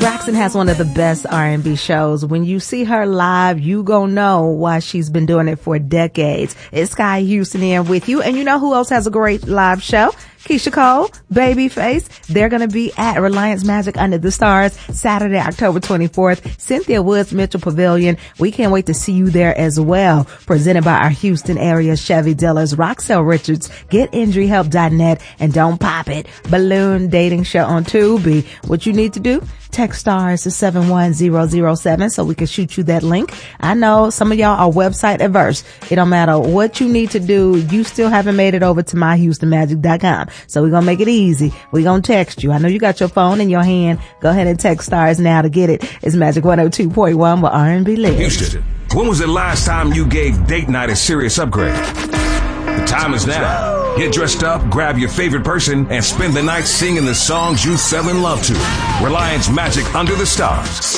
Jackson has one of the best R&B shows. When you see her live, you gonna know why she's been doing it for decades. It's Sky Houston in with you. And you know who else has a great live show? Keisha Cole, Babyface. They're going to be at Reliance Magic Under the Stars Saturday, October 24th, Cynthia Woods Mitchell Pavilion. We can't wait to see you there as well. Presented by our Houston area Chevy dealers, Roxelle Richards, GetInjuryHelp.net, and Don't Pop It, Balloon Dating Show on Tubi. What you need to do? Text stars to 71007 so we can shoot you that link. I know some of y'all are website averse. It don't matter what you need to do. You still haven't made it over to myhoustonmagic.com. So we're going to make it easy. We're going to text you. I know you got your phone in your hand. Go ahead and text stars now to get it. It's Magic 102.1 where R&B lives. Houston, when was the last time you gave date night a serious upgrade? The time is now. Get dressed up, grab your favorite person, and spend the night singing the songs you fell in love to. Reliance Magic Under the Stars.